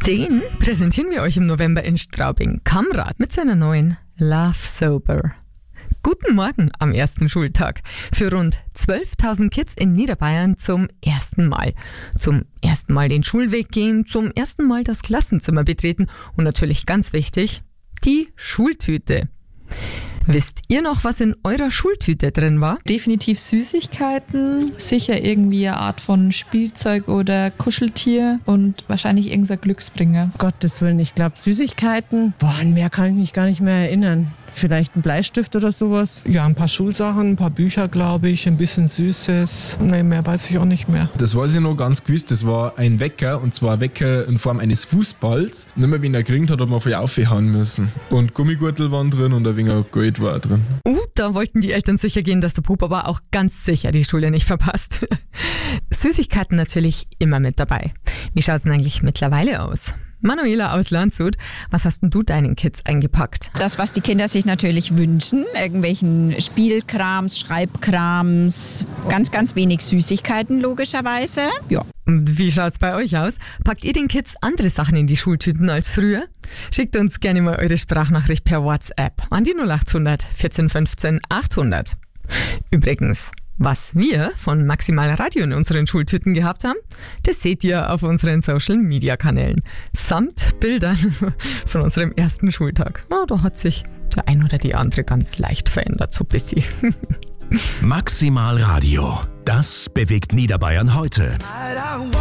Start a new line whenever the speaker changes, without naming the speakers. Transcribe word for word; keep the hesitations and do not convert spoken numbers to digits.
Den präsentieren wir euch im November in Straubing. Kamrad mit seiner neuen Love Sober. Guten Morgen am ersten Schultag. Für rund zwölftausend Kids in Niederbayern zum ersten Mal. Zum ersten Mal den Schulweg gehen, zum ersten Mal das Klassenzimmer betreten und natürlich ganz wichtig, die Schultüte. Wisst ihr noch, was in eurer Schultüte drin war?
Definitiv Süßigkeiten, sicher irgendwie eine Art von Spielzeug oder Kuscheltier und wahrscheinlich irgendein Glücksbringer.
Gottes Willen, ich glaube Süßigkeiten. Boah, an mehr kann ich mich gar nicht mehr erinnern. Vielleicht ein Bleistift oder sowas.
Ja, ein paar Schulsachen, ein paar Bücher, glaube ich, ein bisschen Süßes. Nee, mehr weiß ich auch nicht mehr.
Das weiß ich noch ganz gewiss, das war ein Wecker, und zwar ein Wecker in Form eines Fußballs. Und immer wenn er gekriegt hat, hat man voll aufhauen müssen. Und Gummigürtel waren drin und ein wenig Geld war drin.
Uh, da wollten die Eltern sicher gehen, dass der Bub aber auch ganz sicher die Schule nicht verpasst. Süßigkeiten natürlich immer mit dabei. Wie schaut's denn eigentlich mittlerweile aus? Manuela aus Landshut, was hast denn du deinen Kids eingepackt?
Das, was die Kinder sich natürlich wünschen, irgendwelchen Spielkrams, Schreibkrams, ganz, ganz wenig Süßigkeiten logischerweise. Ja.
Und wie schaut's bei euch aus? Packt ihr den Kids andere Sachen in die Schultüten als früher? Schickt uns gerne mal eure Sprachnachricht per WhatsApp an die null acht hundert vierzehn fünfzehn achthundert. Übrigens, was wir von Maximal Radio in unseren Schultüten gehabt haben, das seht ihr auf unseren Social-Media-Kanälen. Samt Bildern von unserem ersten Schultag. Na, da hat sich der ein oder die andere ganz leicht verändert, so ein bisschen.
Maximal Radio, das bewegt Niederbayern heute.